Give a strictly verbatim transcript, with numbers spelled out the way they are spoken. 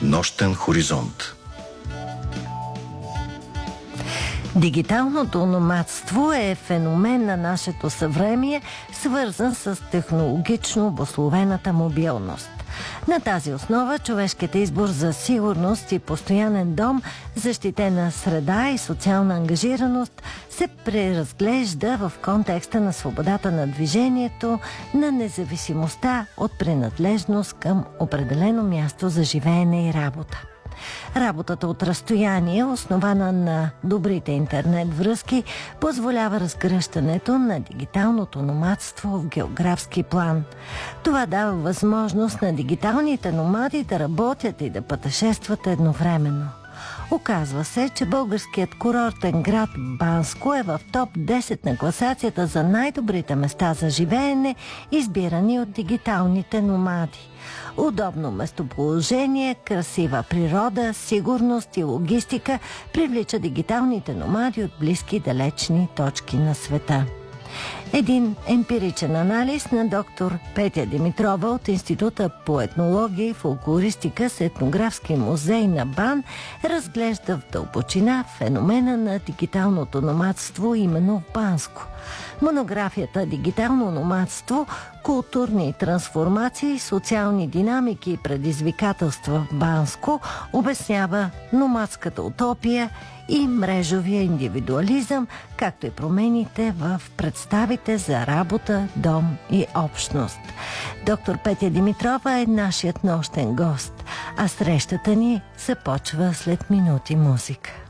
Нощен хоризонт. Дигиталното номадство е феномен на нашето съвремие, свързан с технологично обусловената мобилност. На тази основа човешкият избор за сигурност и постоянен дом, защитена среда и социална ангажираност се преразглежда в контекста на свободата на движението, на независимостта от принадлежност към определено място за живеене и работа. Работата от разстояние, основана на добрите интернет връзки, позволява разгръщането на дигиталното номадство в географски план. Това дава възможност на дигиталните номади да работят и да пътешестват едновременно. Оказва се, че българският курортен град Банско е в топ десет на класацията за най-добрите места за живеене, избирани от дигиталните номади. Удобно местоположение, красива природа, сигурност и логистика привлича дигиталните номади от близки и далечни точки на света. Един емпиричен анализ на доктор Петя Димитрова от Института по етнология и фолклористика с етнографски музей на БАН разглежда в дълбочина феномена на дигиталното номадство именно в Банско. Монографията «Дигитално номадство. Културни трансформации, социални динамики и предизвикателства в Банско» обяснява номадската утопия и мрежовия индивидуализъм, както и промените в представите за работа, дом и общност. Доктор Петя Димитрова е нашият нощен гост, а срещата ни започва след минути музика.